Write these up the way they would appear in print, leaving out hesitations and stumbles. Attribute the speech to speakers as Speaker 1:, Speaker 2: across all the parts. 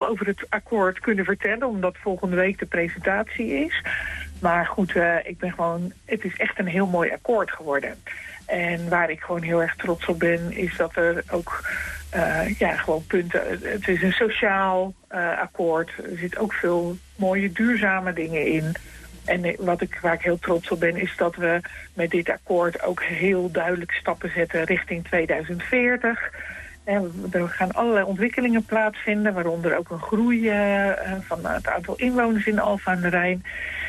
Speaker 1: over het akkoord kunnen vertellen, omdat volgende week de presentatie is. Maar goed, het is echt een heel mooi akkoord geworden. En waar ik gewoon heel erg trots op ben, is dat er ook gewoon punten. Het is een sociaal akkoord. Er zit ook veel mooie duurzame dingen in. En waar ik heel trots op ben, is dat we met dit akkoord ook heel duidelijk stappen zetten richting 2040. En er gaan allerlei ontwikkelingen plaatsvinden, waaronder ook een groei van het aantal inwoners in Alphen aan de Rijn.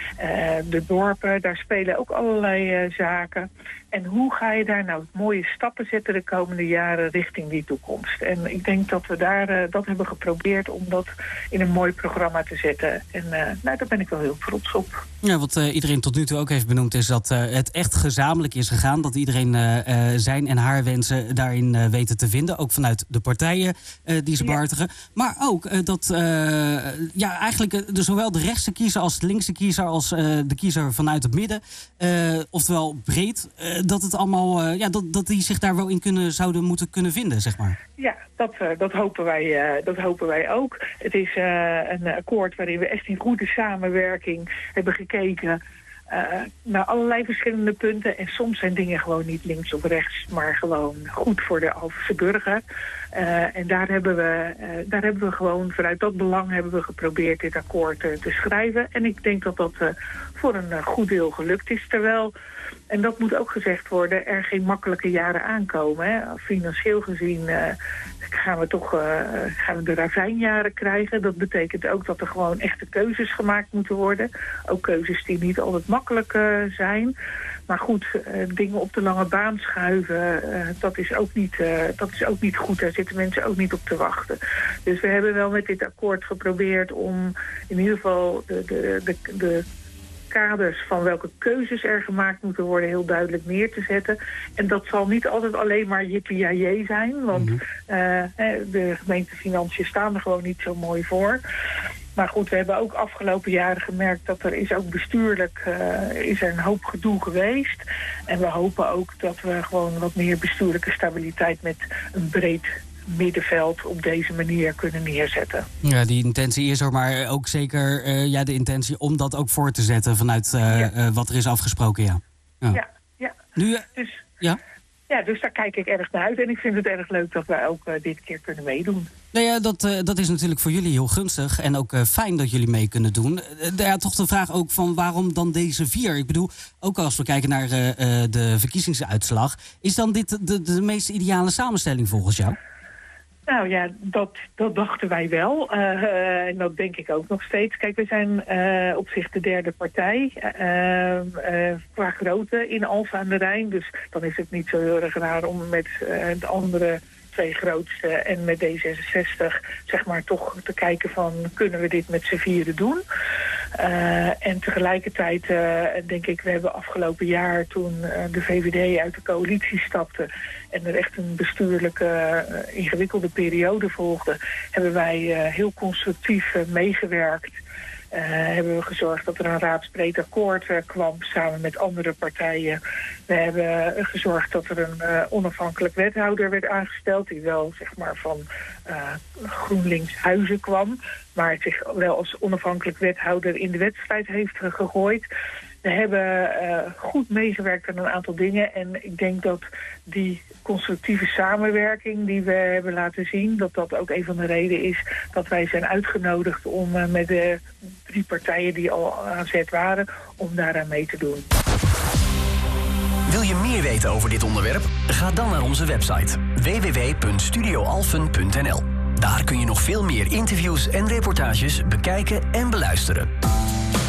Speaker 1: De dorpen, daar spelen ook allerlei zaken. En hoe ga je daar nou mooie stappen zetten de komende jaren richting die toekomst? En ik denk dat we dat hebben geprobeerd om dat in een mooi programma te zetten. En daar ben ik wel heel trots op.
Speaker 2: Ja, wat iedereen tot nu toe ook heeft benoemd is dat het echt gezamenlijk is gegaan. Dat iedereen zijn en haar wensen daarin weten te vinden. Ook vanuit de partijen die ze behartigen. Maar ook dat eigenlijk zowel de rechtse kiezer als de linkse kiezer als de kiezer vanuit het midden, oftewel breed, dat het allemaal, dat die zich daar wel in zouden moeten kunnen vinden, zeg maar.
Speaker 1: Ja, dat hopen wij ook. Het is een akkoord waarin we echt in goede samenwerking hebben gekeken naar allerlei verschillende punten. En soms zijn dingen gewoon niet links of rechts, maar gewoon goed voor de Alphense burger. En daar hebben we gewoon, vanuit dat belang hebben we geprobeerd dit akkoord te schrijven. En ik denk dat dat voor een goed deel gelukt is. Terwijl, en dat moet ook gezegd worden, er geen makkelijke jaren aankomen. Hè. Financieel gezien gaan we de ravijnjaren krijgen. Dat betekent ook dat er gewoon echte keuzes gemaakt moeten worden. Ook keuzes die niet altijd makkelijk zijn. Maar goed, dingen op de lange baan schuiven, dat is ook niet goed. Daar zitten mensen ook niet op te wachten. Dus we hebben wel met dit akkoord geprobeerd om in ieder geval de kaders van welke keuzes er gemaakt moeten worden heel duidelijk neer te zetten. En dat zal niet altijd alleen maar jippie-jajee zijn, want de gemeentefinanciën staan er gewoon niet zo mooi voor. Maar goed, we hebben ook afgelopen jaren gemerkt dat er is ook bestuurlijk is er een hoop gedoe geweest. En we hopen ook dat we gewoon wat meer bestuurlijke stabiliteit met een breed middenveld op deze manier kunnen neerzetten. Ja,
Speaker 2: die intentie is er, maar ook zeker de intentie om dat ook voor te zetten vanuit wat er is afgesproken, ja. Nu, dus daar kijk ik erg naar uit en ik vind het erg leuk dat wij ook dit keer kunnen meedoen. Nou ja, dat is natuurlijk voor jullie heel gunstig en ook fijn dat jullie mee kunnen doen. Toch de vraag ook van waarom dan deze 4? Ik bedoel, ook als we kijken naar de verkiezingsuitslag, is dan dit de meest ideale samenstelling volgens jou?
Speaker 1: Nou ja, dat dachten wij wel. En dat denk ik ook nog steeds. Kijk, we zijn op zich de derde partij qua grootte in Alphen aan de Rijn. Dus dan is het niet zo heel erg raar om met de andere twee grootste en met D66 zeg maar toch te kijken van kunnen we dit met z'n vieren doen. En tegelijkertijd denk ik, we hebben afgelopen jaar toen de VVD uit de coalitie stapte en er echt een bestuurlijke ingewikkelde periode volgde, hebben wij heel constructief meegewerkt. Hebben we gezorgd dat er een raadsbreed akkoord kwam samen met andere partijen. We hebben gezorgd dat er een onafhankelijk wethouder werd aangesteld die wel zeg maar van GroenLinks Huizen kwam, maar zich wel als onafhankelijk wethouder in de wedstrijd heeft gegooid. We hebben goed meegewerkt aan een aantal dingen en ik denk dat die constructieve samenwerking die we hebben laten zien, dat ook een van de redenen is dat wij zijn uitgenodigd om met de 3 partijen die al aan zet waren, om daaraan mee te doen.
Speaker 3: Wil je meer weten over dit onderwerp? Ga dan naar onze website www.studioalphen.nl. Daar kun je nog veel meer interviews en reportages bekijken en beluisteren.